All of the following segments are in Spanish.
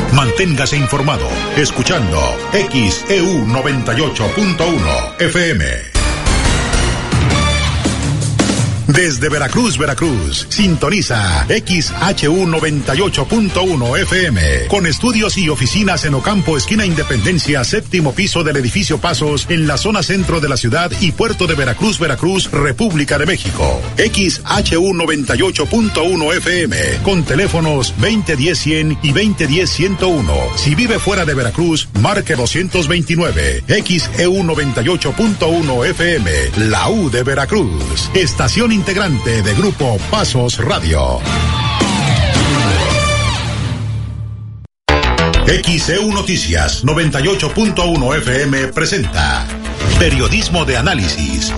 Manténgase informado escuchando XEU 98.1 FM. Desde Veracruz, Veracruz, sintoniza XHU 98.1 FM, con estudios y oficinas en Ocampo, esquina Independencia, séptimo piso del edificio Pasos, en la zona centro de la ciudad y puerto de Veracruz, Veracruz, República de México. XHU 98.1 FM, con teléfonos 2010-100 y 2010-101. Si vive fuera de Veracruz, marque 229. XEU 98.1 FM, la U de Veracruz, estación integrante de Grupo Pasos Radio. XEU Noticias 98.1 FM presenta Periodismo de Análisis.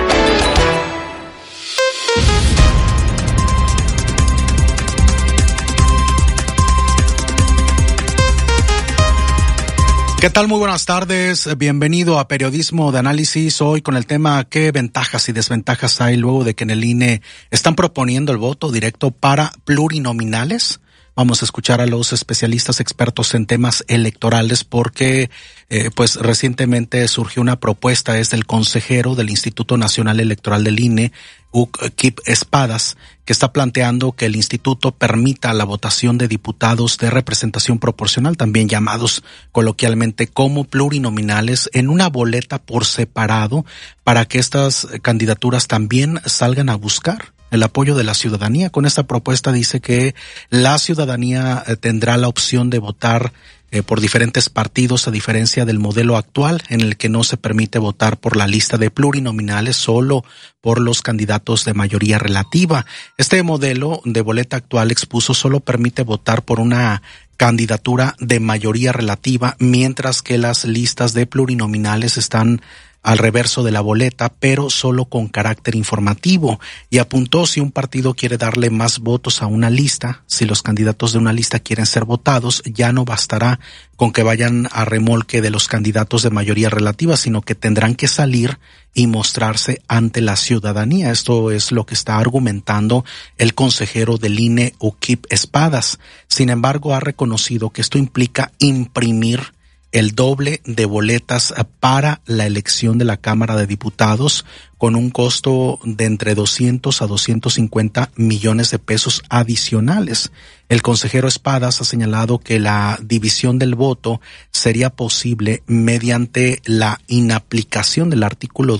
¿Qué tal? Muy buenas tardes. Bienvenido a Periodismo de Análisis. Hoy con el tema ¿qué ventajas y desventajas hay luego de que en el INE están proponiendo el voto directo para plurinominales? Vamos a escuchar a los especialistas expertos en temas electorales porque pues recientemente surgió una propuesta desde el consejero del Instituto Nacional Electoral del INE, Kip Espadas, que está planteando que el instituto permita la votación de diputados de representación proporcional, también llamados coloquialmente como plurinominales, en una boleta por separado para que estas candidaturas también salgan a buscar el apoyo de la ciudadanía. Con esta propuesta dice que la ciudadanía tendrá la opción de votar por diferentes partidos, a diferencia del modelo actual en el que no se permite votar por la lista de plurinominales, solo por los candidatos de mayoría relativa. Este modelo de boleta actual, expuso, solo permite votar por una candidatura de mayoría relativa, mientras que las listas de plurinominales están al reverso de la boleta, pero solo con carácter informativo, y apuntó: si un partido quiere darle más votos a una lista, si los candidatos de una lista quieren ser votados, ya no bastará con que vayan a remolque de los candidatos de mayoría relativa, sino que tendrán que salir y mostrarse ante la ciudadanía. Esto es lo que está argumentando el consejero del INE, Kip Espadas. Sin embargo, ha reconocido que esto implica imprimir el doble de boletas para la elección de la Cámara de Diputados, con un costo de entre 200 a 250 millones de pesos adicionales. El consejero Espadas ha señalado que la división del voto sería posible mediante la inaplicación del artículo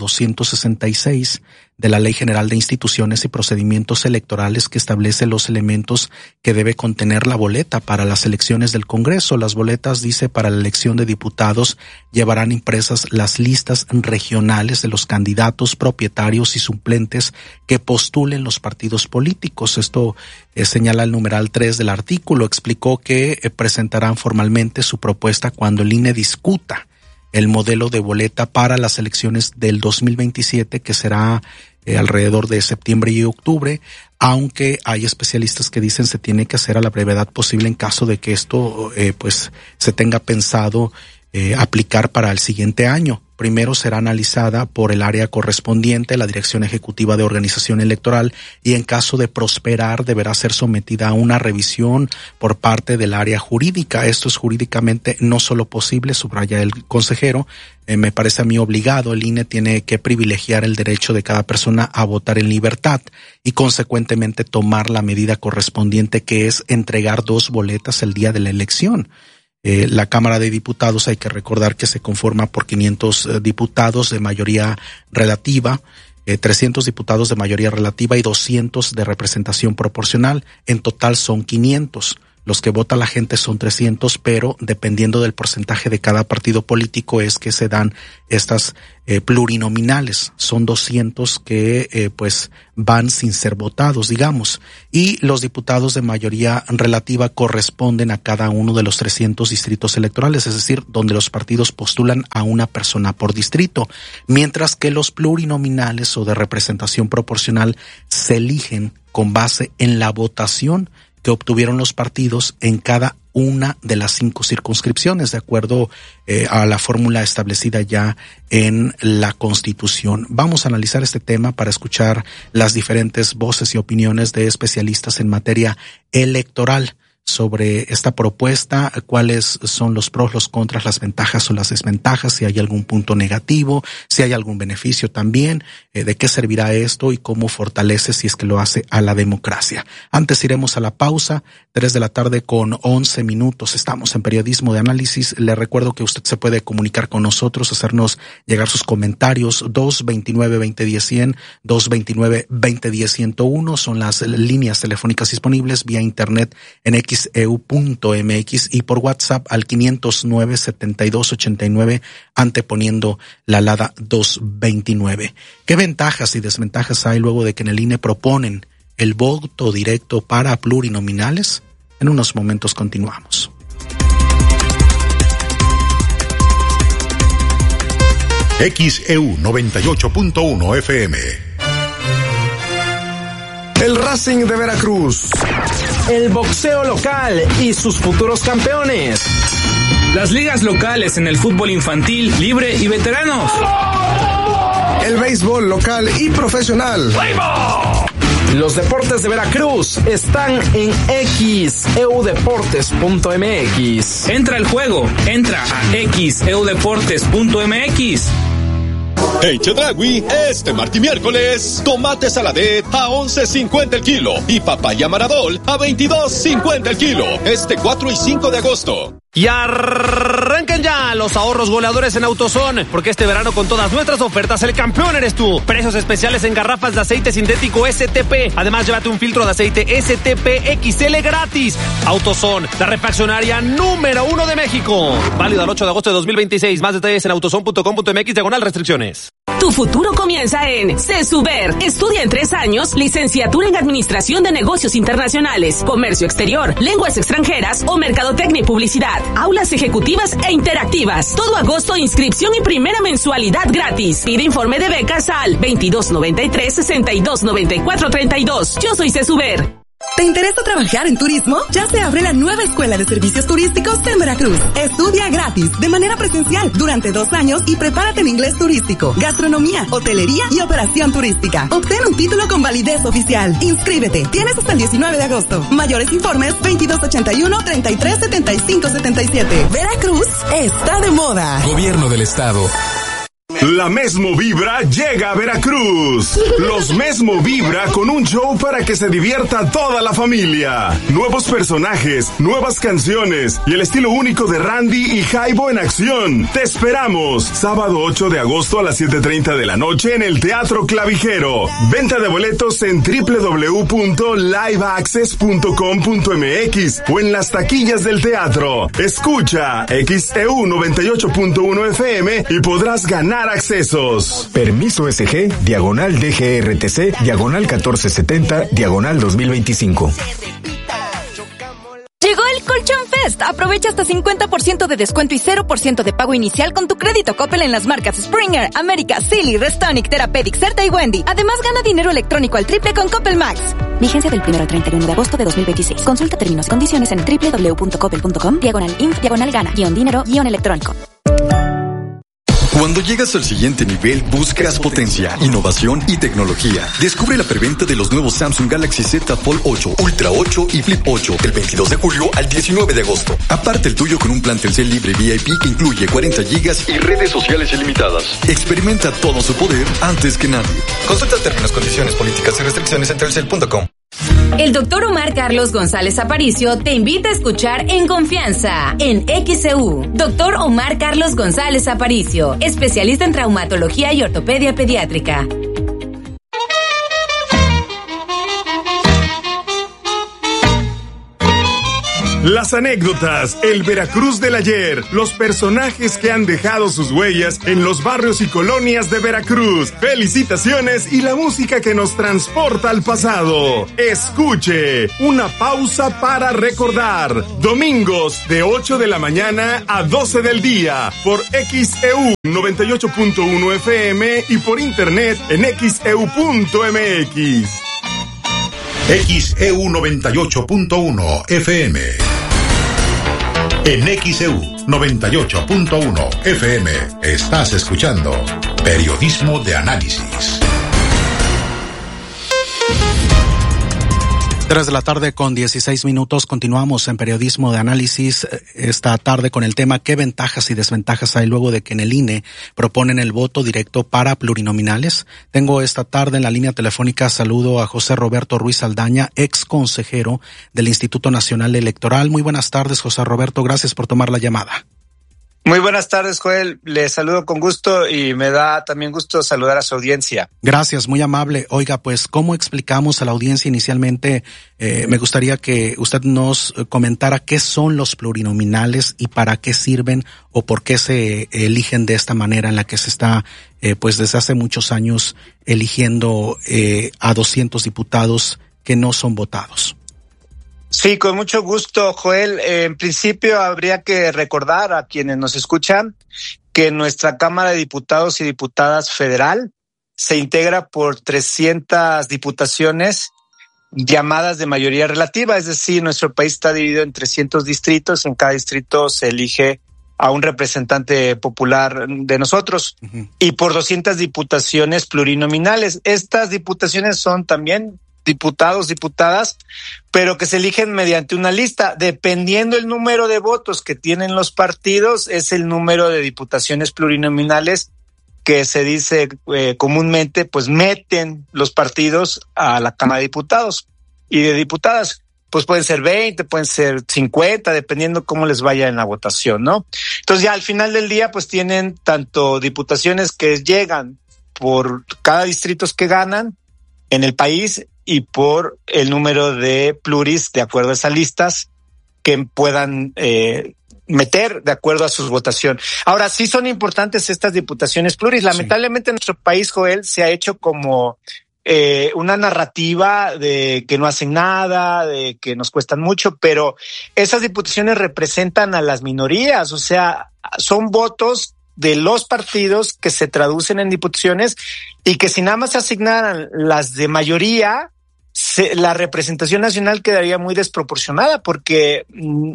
266 de la Ley General de Instituciones y Procedimientos Electorales, que establece los elementos que debe contener la boleta para las elecciones del Congreso. Las boletas, dice, para la elección de diputados llevarán impresas las listas regionales de los candidatos, propietarios y suplentes que postulen los partidos políticos. Esto señala el numeral 3 del artículo. Explicó que presentarán formalmente su propuesta cuando el INE discuta el modelo de boleta para las elecciones del 2027, que será alrededor de septiembre y octubre, aunque hay especialistas que dicen se tiene que hacer a la brevedad posible en caso de que esto pues se tenga pensado aplicar para el siguiente año. Primero será analizada por el área correspondiente, la Dirección Ejecutiva de Organización Electoral, y en caso de prosperar deberá ser sometida a una revisión por parte del área jurídica. Esto es jurídicamente no solo posible, subraya el consejero, me parece a mí obligado. El INE tiene que privilegiar el derecho de cada persona a votar en libertad y consecuentemente tomar la medida correspondiente, que es entregar 2 boletas el día de la elección. La Cámara de Diputados, hay que recordar que se conforma por 500 diputados de mayoría relativa, 300 diputados de mayoría relativa y 200 de representación proporcional. En total son 500. Los que vota la gente son 300, pero dependiendo del porcentaje de cada partido político es que se dan estas plurinominales. Son 200 que pues van sin ser votados, digamos. Y los diputados de mayoría relativa corresponden a cada uno de los 300 distritos electorales, es decir, donde los partidos postulan a una persona por distrito, mientras que los plurinominales o de representación proporcional se eligen con base en la votación que obtuvieron los partidos en cada una de las 5 circunscripciones, de acuerdo a la fórmula establecida ya en la Constitución. Vamos a analizar este tema para escuchar las diferentes voces y opiniones de especialistas en materia electoral. sobre esta propuesta, cuáles son los pros, los contras, las ventajas o las desventajas, si hay algún punto negativo, si hay algún beneficio también, de qué servirá esto y cómo fortalece, si es que lo hace, a la democracia. Antes iremos a la pausa, 3:11 p.m. Estamos en Periodismo de Análisis. Le recuerdo que usted se puede comunicar con nosotros, hacernos llegar sus comentarios. 229-2010-100, 229-2010-101 son las líneas telefónicas disponibles, vía internet en xeu.mx y por WhatsApp al 509-7289, anteponiendo la alada 229. ¿Qué ventajas y desventajas hay luego de que en el INE proponen el voto directo para plurinominales? En unos momentos continuamos. XEU 98.1 FM. El Racing de Veracruz. El boxeo local y sus futuros campeones. Las ligas locales en el fútbol infantil, libre y veteranos. El béisbol local y profesional. Los deportes de Veracruz están en xeudeportes.mx. Entra al juego, entra a xeudeportes.mx. En Chedraui, este martes y miércoles, tomate saladet a 11.50 el kilo y papaya maradol a 22.50 el kilo. Este 4 y 5 de agosto. Y arrancan ya los ahorros goleadores en AutoZone, porque este verano con todas nuestras ofertas el campeón eres tú. Precios especiales en garrafas de aceite sintético STP. Además, llévate un filtro de aceite STP XL gratis. AutoZone, la refaccionaria número 1 de México. Válido al 8 de agosto de 2026. Más detalles en autozone.com.mx/restricciones. Tu futuro comienza en CESUBER. Estudia en 3 años, licenciatura en Administración de Negocios Internacionales, Comercio Exterior, Lenguas Extranjeras o Mercadotecnia y Publicidad. Aulas ejecutivas e interactivas. Todo agosto, inscripción y primera mensualidad gratis. Pide informe de becas al 2293-629432. Yo soy CESUBER. ¿Te interesa trabajar en turismo? Ya se abre la nueva Escuela de Servicios Turísticos en Veracruz. Estudia gratis, de manera presencial, durante 2 años y prepárate en inglés turístico, gastronomía, hotelería y operación turística. Obtén un título con validez oficial. Inscríbete. Tienes hasta el 19 de agosto. Mayores informes 2281-337577. Veracruz está de moda. Gobierno del Estado. La Mesmo Vibra llega a Veracruz. Los Mesmo Vibra con un show para que se divierta toda la familia. Nuevos personajes, nuevas canciones y el estilo único de Randy y Jaibo en acción. Te esperamos. Sábado 8 de agosto a las 7:30 de la noche en el Teatro Clavijero. Venta de boletos en www.liveaccess.com.mx o en las taquillas del teatro. Escucha XEU 98.1 FM y podrás ganar accesos. Permiso SG, diagonal DGRTC, diagonal 1470, diagonal 2025. Llegó el Colchón Fest. Aprovecha hasta 50% de descuento y 0% de pago inicial con tu crédito Coppel en las marcas Springer, América, Silly, Restonic, Therapeutic, Certa y Wendy. Además, gana dinero electrónico al triple con Coppel Max. Vigencia del 1 al 31 de agosto de 2026. Consulta términos y condiciones en www.coppel.com, diagonal-inf, diagonal-gana-dinero-electrónico. Cuando llegas al siguiente nivel, buscas potencia, innovación y tecnología. Descubre la preventa de los nuevos Samsung Galaxy Z Fold 8, Ultra 8 y Flip 8 del 22 de julio al 19 de agosto. Aparte el tuyo con un plan Telcel libre VIP que incluye 40 gigas y redes sociales ilimitadas. Experimenta todo su poder antes que nadie. Consulta términos, condiciones, políticas y restricciones en telcel.com. El doctor Omar Carlos González Aparicio te invita a escuchar En Confianza, en XEU. Doctor Omar Carlos González Aparicio, especialista en traumatología y ortopedia pediátrica. Las anécdotas, el Veracruz del ayer, los personajes que han dejado sus huellas en los barrios y colonias de Veracruz, felicitaciones y la música que nos transporta al pasado. Escuche, una pausa para recordar. Domingos de 8 de la mañana a 12 del día por XEU 98.1 FM y por internet en xeu.mx. XEU 98.1 FM. En XEU 98.1 FM estás escuchando Periodismo de Análisis. 3:16 p.m. Continuamos en Periodismo de Análisis esta tarde con el tema ¿qué ventajas y desventajas hay luego de que en el INE proponen el voto directo para plurinominales? Tengo esta tarde en la línea telefónica, saludo a José Roberto Ruiz Saldaña, ex consejero del Instituto Nacional Electoral. Muy buenas tardes, José Roberto, gracias por tomar la llamada. Muy buenas tardes, Joel. Les saludo con gusto y me da también gusto saludar a su audiencia. Gracias, muy amable. Oiga, pues, ¿cómo explicamos a la audiencia inicialmente? Me gustaría que usted nos comentara qué son los plurinominales y para qué sirven o por qué se eligen de esta manera en la que se está, pues, desde hace muchos años eligiendo a 200 diputados que no son votados. Sí, con mucho gusto, Joel. En principio habría que recordar a quienes nos escuchan que nuestra Cámara de Diputados y Diputadas Federal se integra por 300 diputaciones llamadas de mayoría relativa, es decir, nuestro país está dividido en 300 distritos, en cada distrito se elige a un representante popular de nosotros y por 200 diputaciones plurinominales. Estas diputaciones son también diputados, diputadas, pero que se eligen mediante una lista. Dependiendo el número de votos que tienen los partidos, es el número de diputaciones plurinominales que se dice comúnmente, pues meten los partidos a la Cámara de Diputados y de Diputadas. Pues pueden ser 20, pueden ser 50, dependiendo cómo les vaya en la votación, ¿no? Entonces ya al final del día, pues tienen tanto diputaciones que llegan por cada distrito que ganan en el país y por el número de pluris de acuerdo a esas listas que puedan meter de acuerdo a su votación. Ahora, sí son importantes estas diputaciones pluris. Lamentablemente en nuestro país, Joel, se ha hecho como una narrativa de que no hacen nada, de que nos cuestan mucho, pero esas diputaciones representan a las minorías, o sea, son votos de los partidos que se traducen en diputaciones y que si nada más se asignaran las de mayoría, la representación nacional quedaría muy desproporcionada porque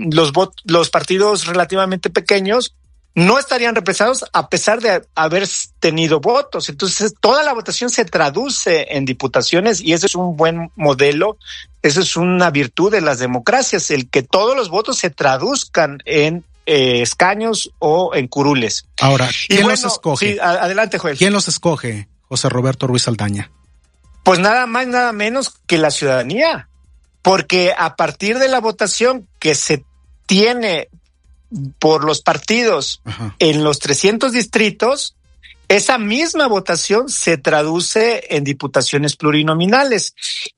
los partidos relativamente pequeños no estarían representados a pesar de haber tenido votos. Entonces, toda la votación se traduce en diputaciones y eso es un buen modelo, eso es una virtud de las democracias, el que todos los votos se traduzcan en escaños o en curules. Ahora, ¿quién los escoge? Sí, adelante, Joel. ¿Quién los escoge, José Roberto Ruiz Saldaña? Pues nada más, nada menos que la ciudadanía, porque a partir de la votación que se tiene por los partidos en los 300 distritos, esa misma votación se traduce en diputaciones plurinominales.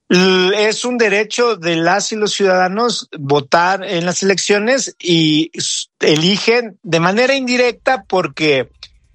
Es un derecho de las y los ciudadanos votar en las elecciones y eligen de manera indirecta porque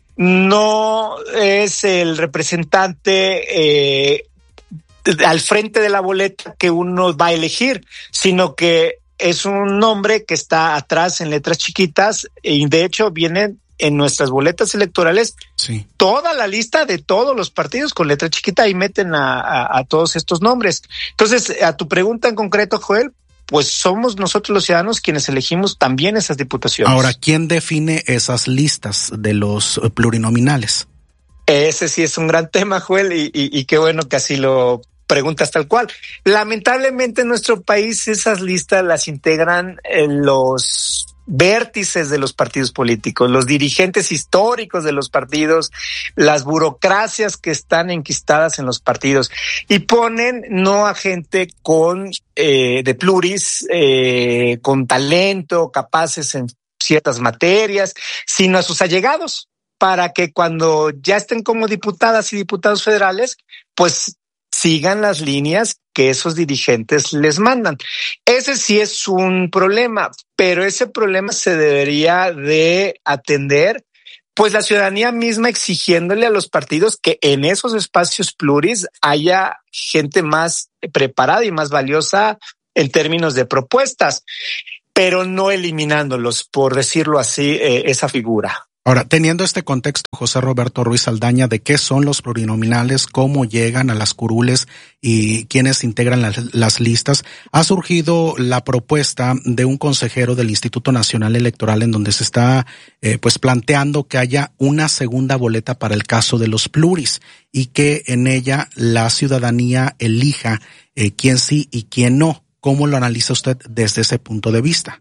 no es el representante al frente de la boleta que uno va a elegir, sino que es un nombre que está atrás en letras chiquitas y de hecho vienen en nuestras boletas electorales toda la lista de todos los partidos con letra chiquita y meten a todos estos nombres. Entonces, a tu pregunta en concreto, Joel, pues somos nosotros los ciudadanos quienes elegimos también esas diputaciones. Ahora, ¿quién define esas listas de los plurinominales? Ese sí es un gran tema, Joel, y qué bueno que así lo preguntas tal cual. Lamentablemente en nuestro país esas listas las integran los vértices de los partidos políticos, los dirigentes históricos de los partidos, las burocracias que están enquistadas en los partidos y ponen no a gente con de pluris, con talento, capaces en ciertas materias, sino a sus allegados para que cuando ya estén como diputadas y diputados federales, pues sigan las líneas que esos dirigentes les mandan. Ese sí es un problema, pero ese problema se debería de atender, pues la ciudadanía misma exigiéndole a los partidos que en esos espacios pluris haya gente más preparada y más valiosa en términos de propuestas, pero no eliminándolos, por decirlo así, esa figura. Ahora, teniendo este contexto, José Roberto Ruiz Saldaña, de qué son los plurinominales, cómo llegan a las curules y quiénes integran las listas, ha surgido la propuesta de un consejero del Instituto Nacional Electoral en donde se está pues planteando que haya una segunda boleta para el caso de los pluris y que en ella la ciudadanía elija quién sí y quién no. ¿Cómo lo analiza usted desde ese punto de vista?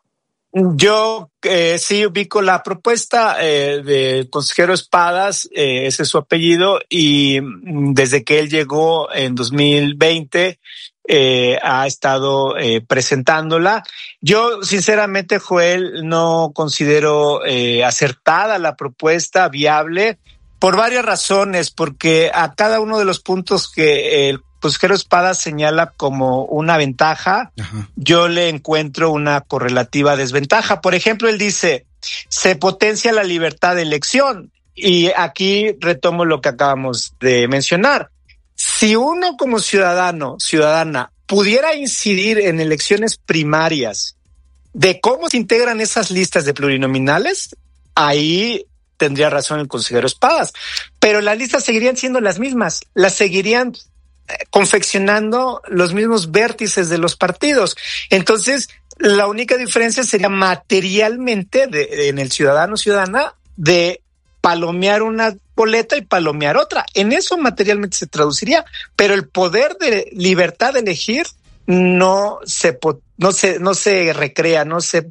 Yo sí ubico la propuesta del consejero Espadas, ese es su apellido, y desde que él llegó en 2020 ha estado presentándola. Yo sinceramente, Joel, no considero acertada la propuesta, viable, por varias razones, porque a cada uno de los puntos que el consejero Espadas señala como una ventaja, yo le encuentro una correlativa desventaja. Por ejemplo, él dice, se potencia la libertad de elección. Y aquí retomo lo que acabamos de mencionar. Si uno como ciudadana, pudiera incidir en elecciones primarias de cómo se integran esas listas de plurinominales, ahí tendría razón el consejero Espadas. Pero las listas seguirían siendo las mismas, las seguirían confeccionando los mismos vértices de los partidos. Entonces, la única diferencia sería materialmente en el ciudadana de palomear una boleta y palomear otra. En eso materialmente se traduciría, pero el poder de libertad de elegir no se recrea, no se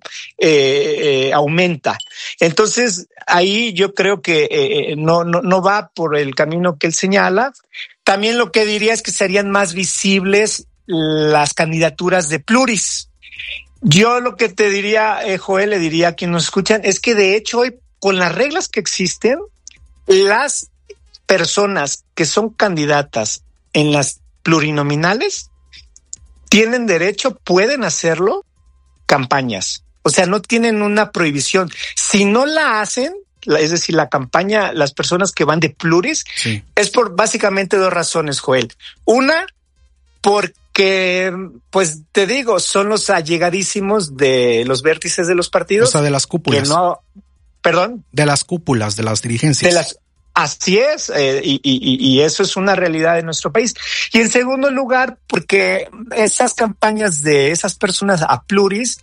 aumenta. Entonces, ahí yo creo que no va por el camino que él señala. También lo que diría es que serían más visibles las candidaturas de pluris. Yo lo que te diría, Joel, le diría a quienes nos escuchan, es que de hecho hoy, con las reglas que existen, las personas que son candidatas en las plurinominales tienen derecho, pueden hacerlo, campañas. O sea, no tienen una prohibición. Si no la hacen, es decir, la campaña, las personas que van de pluris, sí, es por básicamente dos razones, Joel. Una, porque, pues te digo, son los allegadísimos de los vértices de los partidos. O sea, de las cúpulas. ¿Perdón? De las cúpulas, de las dirigencias. Así es, y eso es una realidad de nuestro país. Y en segundo lugar, porque esas campañas de esas personas a pluris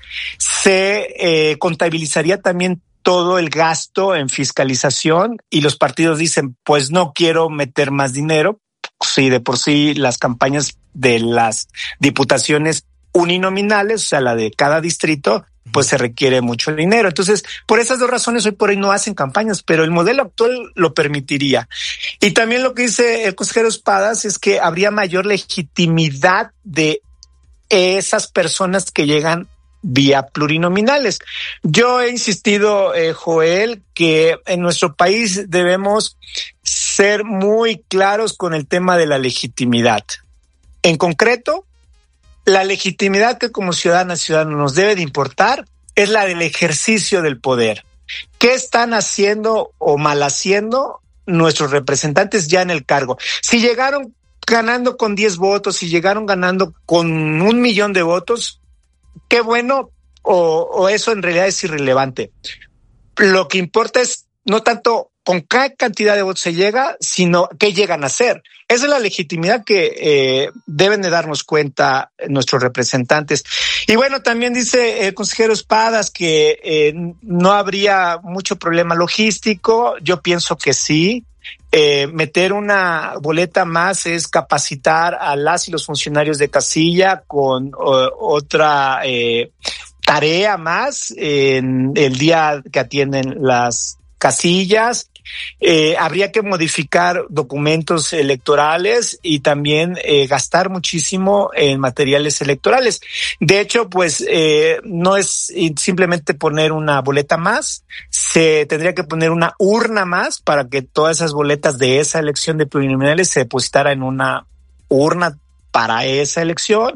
se contabilizaría también todo el gasto en fiscalización y los partidos dicen, pues no quiero meter más dinero. Si de por sí las campañas de las diputaciones uninominales, o sea, la de cada distrito, pues se requiere mucho dinero. Entonces, por esas dos razones hoy por hoy no hacen campañas, pero el modelo actual lo permitiría. Y también lo que dice el consejero Espadas es que habría mayor legitimidad de esas personas que llegan vía plurinominales. Yo he insistido, Joel, que en nuestro país debemos ser muy claros con el tema de la legitimidad. En concreto, la legitimidad que como ciudadanos nos debe de importar es la del ejercicio del poder. ¿Qué están haciendo o mal haciendo nuestros representantes ya en el cargo? Si llegaron ganando con 10 votos, si llegaron ganando con 1 millón de votos, qué bueno, o eso en realidad es irrelevante. Lo que importa es no tanto con qué cantidad de votos se llega, sino qué llegan a hacer. Esa es la legitimidad que deben de darnos cuenta nuestros representantes. Y bueno, también dice el consejero Espadas que no habría mucho problema logístico. Yo pienso que sí. Meter una boleta más es capacitar a las y los funcionarios de casilla con otra tarea más en el día que atienden las casillas. Habría que modificar documentos electorales y también gastar muchísimo en materiales electorales. De hecho, pues no es simplemente poner una boleta más, se tendría que poner una urna más para que todas esas boletas de esa elección de plurinominales se depositara en una urna para esa elección.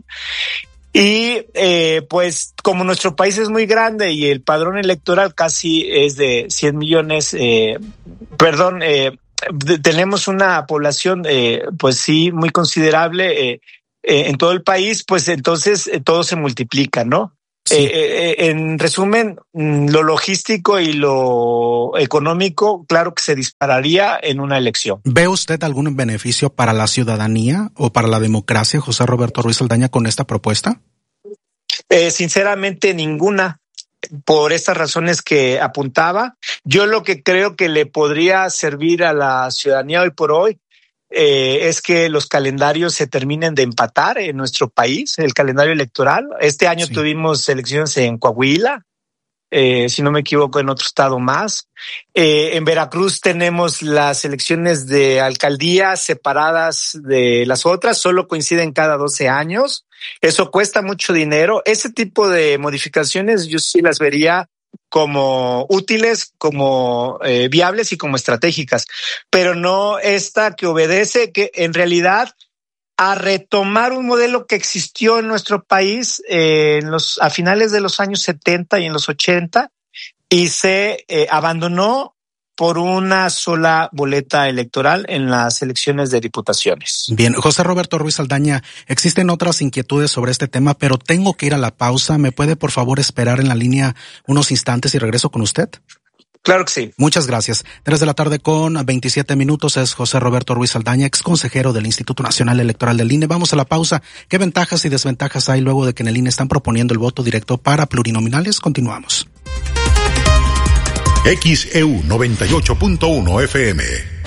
Y pues como nuestro país es muy grande y el padrón electoral casi es de 100 millones, tenemos una población pues sí muy considerable en todo el país, pues entonces todo se multiplica, ¿no? Sí. En resumen, lo logístico y lo económico, claro que se dispararía en una elección. ¿Ve usted algún beneficio para la ciudadanía o para la democracia, José Roberto Ruiz Saldaña, con esta propuesta? Sinceramente, ninguna. Por estas razones que apuntaba, yo lo que creo que le podría servir a la ciudadanía hoy por hoy es que los calendarios se terminen de empatar en nuestro país, el calendario electoral. Este año tuvimos elecciones en Coahuila, si no me equivoco, en otro estado más. En Veracruz tenemos las elecciones de alcaldía separadas de las otras, solo coinciden cada 12 años. Eso cuesta mucho dinero. Ese tipo de modificaciones yo sí las vería como útiles, como viables y como estratégicas, pero no esta que obedece que en realidad a retomar un modelo que existió en nuestro país a finales de los años 70 y en los 80 y se abandonó por una sola boleta electoral en las elecciones de diputaciones. Bien, José Roberto Ruiz Saldaña, existen otras inquietudes sobre este tema, pero tengo que ir a la pausa. ¿Me puede, por favor, esperar en la línea unos instantes y regreso con usted? Claro que sí. Muchas gracias. 3:27 p.m. es José Roberto Ruiz Saldaña, ex consejero del Instituto Nacional Electoral del INE. Vamos a la pausa. ¿Qué ventajas y desventajas hay luego de que en el INE están proponiendo el voto directo para plurinominales? Continuamos. XEU 98.1 FM.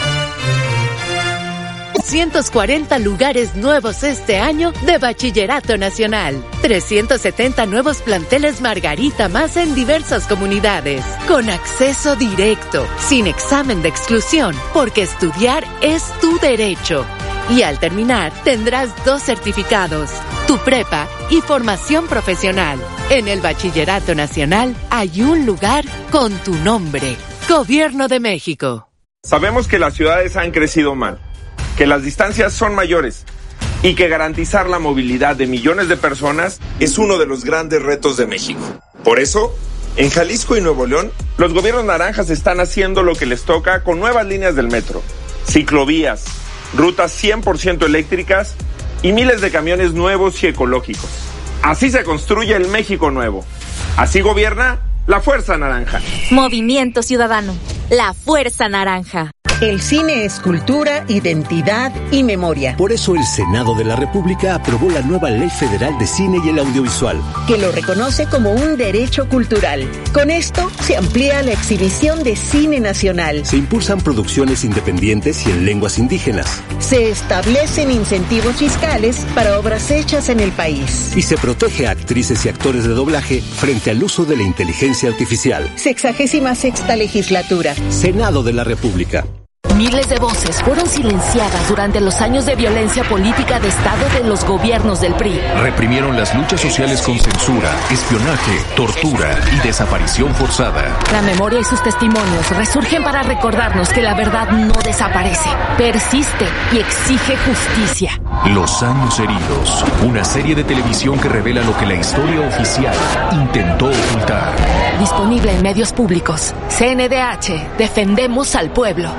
240 lugares nuevos este año de Bachillerato Nacional. 370 nuevos planteles Margarita más en diversas comunidades. Con acceso directo, sin examen de exclusión, porque estudiar es tu derecho. Y al terminar tendrás 2 certificados, tu prepa y formación profesional. En el Bachillerato Nacional hay un lugar con tu nombre. Gobierno de México. Sabemos que las ciudades han crecido mal, que las distancias son mayores y que garantizar la movilidad de millones de personas es uno de los grandes retos de México. Por eso, en Jalisco y Nuevo León, los gobiernos naranjas están haciendo lo que les toca con nuevas líneas del metro, ciclovías, rutas 100% eléctricas y miles de camiones nuevos y ecológicos. Así se construye el México nuevo. Así gobierna la Fuerza Naranja. Movimiento Ciudadano, la Fuerza Naranja. El cine es cultura, identidad y memoria. Por eso el Senado de la República aprobó la nueva Ley Federal de Cine y el Audiovisual, que lo reconoce como un derecho cultural. Con esto se amplía la exhibición de cine nacional. Se impulsan producciones independientes y en lenguas indígenas. Se establecen incentivos fiscales para obras hechas en el país. Y se protege a actrices y actores de doblaje frente al uso de la inteligencia artificial. 66ª legislatura. Senado de la República. Miles de voces fueron silenciadas durante los años de violencia política de Estado de los gobiernos del PRI. Reprimieron las luchas sociales con censura, espionaje, tortura y desaparición forzada. La memoria y sus testimonios resurgen para recordarnos que la verdad no desaparece, persiste y exige justicia. Los años heridos, una serie de televisión que revela lo que la historia oficial intentó ocultar. Disponible en medios públicos. CNDH, defendemos al pueblo.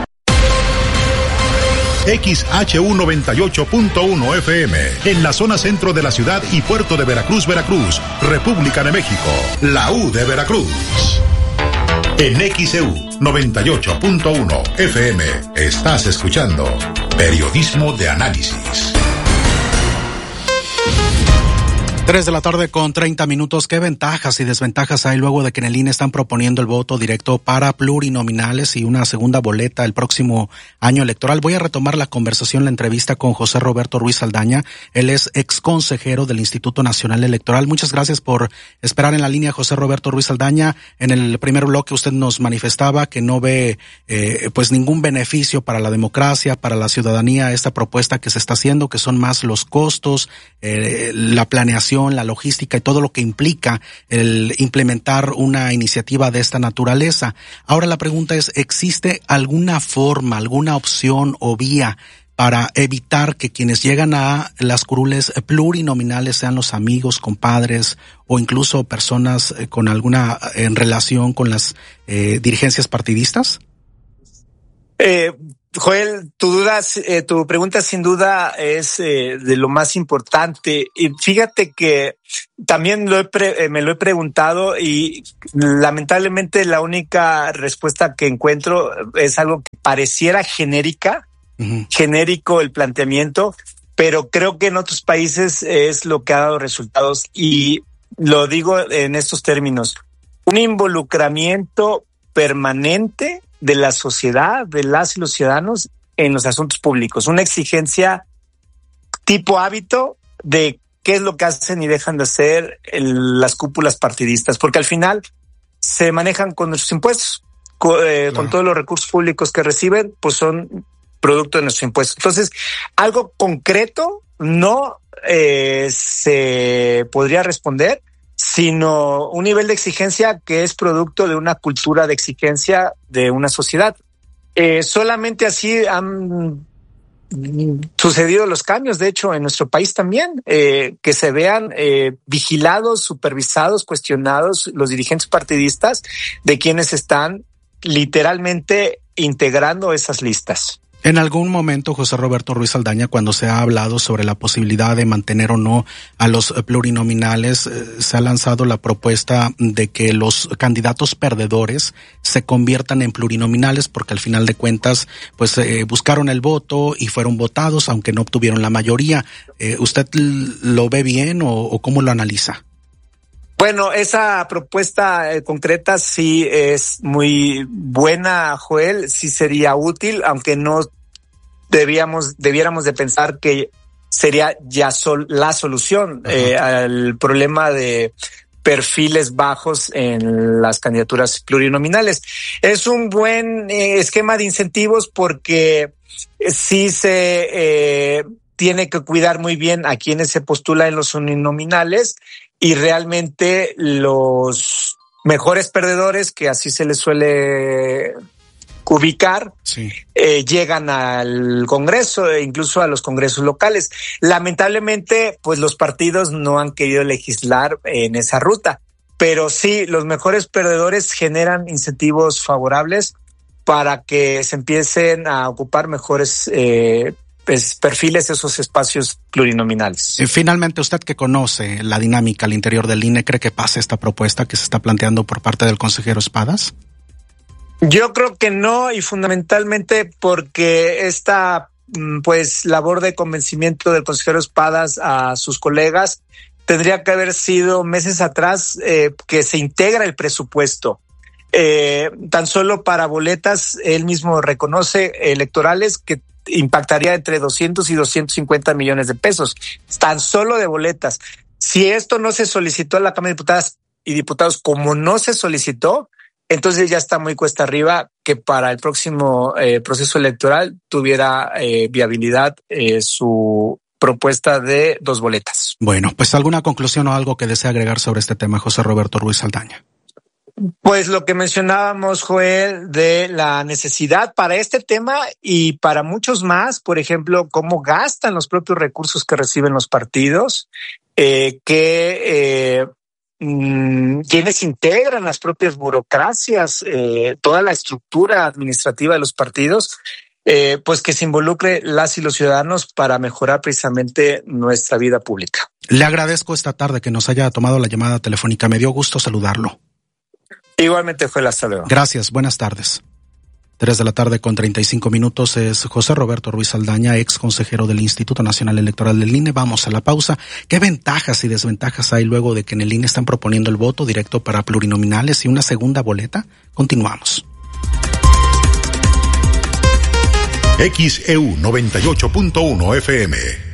XHU 98.1 FM, en la zona centro de la ciudad y puerto de Veracruz, Veracruz, República de México, la U de Veracruz. En XEU 98.1 FM, estás escuchando Periodismo de Análisis. 3:30 p.m. ¿Qué ventajas y desventajas hay luego de que en el INE están proponiendo el voto directo para plurinominales y una segunda boleta el próximo año electoral? Voy a retomar la conversación, la entrevista con José Roberto Ruiz Saldaña. Él es ex consejero del Instituto Nacional Electoral. Muchas gracias por esperar en la línea, José Roberto Ruiz Saldaña. En el primer bloque usted nos manifestaba que no ve pues ningún beneficio para la democracia, para la ciudadanía, esta propuesta que se está haciendo, que son más los costos, la planeación, la logística y todo lo que implica el implementar una iniciativa de esta naturaleza. Ahora la pregunta es, ¿existe alguna forma, alguna opción o vía para evitar que quienes llegan a las curules plurinominales sean los amigos, compadres o incluso personas con alguna en relación con las dirigencias partidistas? Joel, tu pregunta sin duda es de lo más importante. Y fíjate que también me lo he preguntado y lamentablemente la única respuesta que encuentro es algo que pareciera genérica, genérico el planteamiento, pero creo que en otros países es lo que ha dado resultados y lo digo en estos términos. Un involucramiento permanente de la sociedad, de las y los ciudadanos en los asuntos públicos. Una exigencia tipo hábito de qué es lo que hacen y dejan de hacer las cúpulas partidistas, porque al final se manejan con nuestros impuestos, con todos los recursos públicos que reciben, pues son producto de nuestros impuestos. Entonces, algo concreto no se podría responder, sino un nivel de exigencia que es producto de una cultura de exigencia de una sociedad. Solamente así han sucedido los cambios, de hecho, en nuestro país también, que se vean vigilados, supervisados, cuestionados los dirigentes partidistas de quienes están literalmente integrando esas listas. En algún momento, José Roberto Ruiz Saldaña, cuando se ha hablado sobre la posibilidad de mantener o no a los plurinominales, se ha lanzado la propuesta de que los candidatos perdedores se conviertan en plurinominales, porque al final de cuentas, pues buscaron el voto y fueron votados, aunque no obtuvieron la mayoría. ¿Usted lo ve bien o cómo lo analiza? Bueno, esa propuesta concreta sí es muy buena, Joel, sí sería útil, aunque no debiéramos de pensar que sería ya la solución al problema de perfiles bajos en las candidaturas plurinominales. Es un buen esquema de incentivos porque sí se tiene que cuidar muy bien a quienes se postulan en los uninominales y realmente los mejores perdedores, que así se les suele ubicar, llegan al Congreso e incluso a los congresos locales. Lamentablemente, pues los partidos no han querido legislar en esa ruta, pero sí, los mejores perdedores generan incentivos favorables para que se empiecen a ocupar mejores perfiles, esos espacios plurinominales. Finalmente, usted que conoce la dinámica al interior del INE, ¿cree que pase esta propuesta que se está planteando por parte del consejero Espadas? Yo creo que no, y fundamentalmente porque esta labor de convencimiento del consejero Espadas a sus colegas tendría que haber sido meses atrás, que se integra el presupuesto. Tan solo para boletas, él mismo reconoce electorales que impactaría entre 200 y 250 millones de pesos, tan solo de boletas. Si esto no se solicitó a la Cámara de Diputadas y Diputados, como no se solicitó, entonces ya está muy cuesta arriba que para el próximo proceso electoral tuviera viabilidad su propuesta de 2 boletas. Bueno, pues ¿alguna conclusión o algo que desea agregar sobre este tema, José Roberto Ruiz Saldaña? Pues lo que mencionábamos, Joel, de la necesidad para este tema y para muchos más, por ejemplo, cómo gastan los propios recursos que reciben los partidos, quienes integran las propias burocracias, toda la estructura administrativa de los partidos, pues que se involucre las y los ciudadanos para mejorar precisamente nuestra vida pública. Le agradezco esta tarde que nos haya tomado la llamada telefónica. Me dio gusto saludarlo. Igualmente, fue hasta luego. Gracias, buenas tardes. 3:35 p.m. es José Roberto Ruiz Saldaña, ex consejero del Instituto Nacional Electoral del INE. Vamos a la pausa. ¿Qué ventajas y desventajas hay luego de que en el INE están proponiendo el voto directo para plurinominales y una segunda boleta? Continuamos. XEU 98.1 FM.